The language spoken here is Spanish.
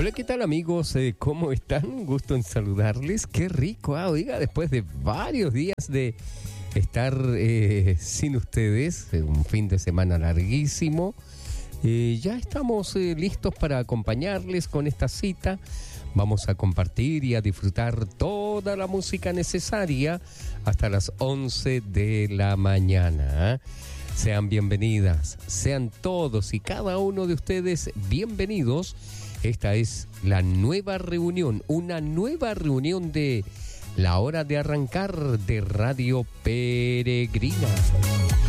Hola, ¿qué tal amigos? ¿Cómo están? Gusto en saludarles. Qué rico, oiga, después de varios días de estar sin ustedes, un fin de semana larguísimo, ya estamos listos para acompañarles con esta cita. Vamos a compartir y a disfrutar toda la música necesaria hasta las 11 de la mañana. Sean bienvenidas, sean todos y cada uno de ustedes bienvenidos. Esta es la nueva reunión, una nueva reunión de La Hora de Arrancar de Radio Peregrina.